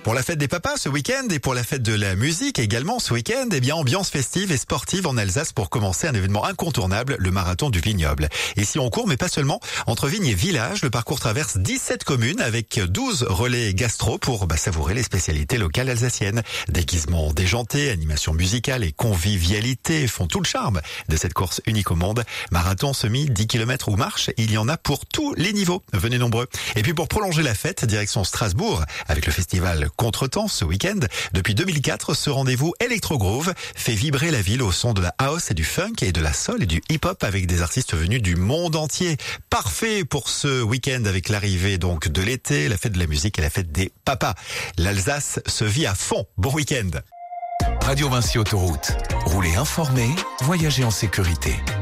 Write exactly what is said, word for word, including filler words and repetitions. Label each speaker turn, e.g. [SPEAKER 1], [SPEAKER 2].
[SPEAKER 1] Pour la fête des papas ce week-end et pour la fête de la musique également ce week-end, eh bien ambiance festive et sportive en Alsace pour commencer un événement incontournable, le marathon du vignoble. Et si on court, mais pas seulement, entre vignes et villages, le parcours traverse dix-sept communes avec douze relais gastro pour bah, savourer les spécialités locales alsaciennes. Déguisements déjantés, animation musicale et convivialité font tout le charme de cette course unique au monde. Marathon, semi, dix kilomètres ou marche, il y en a pour tous les niveaux. Venez nombreux. Et puis pour prolonger la fête, direction Strasbourg, avec le festival Contretemps ce week-end. Depuis deux mille quatre, ce rendez-vous Electro Groove fait vibrer la ville au son de la house et du funk et de la soul et du hip-hop avec des artistes venus du monde entier. Parfait pour ce week-end avec l'arrivée donc de l'été, la fête de la musique et la fête des papas. L'Alsace se vit à fond. Bon week-end.
[SPEAKER 2] Radio Vinci Autoroute. Roulez informé, voyagez en sécurité.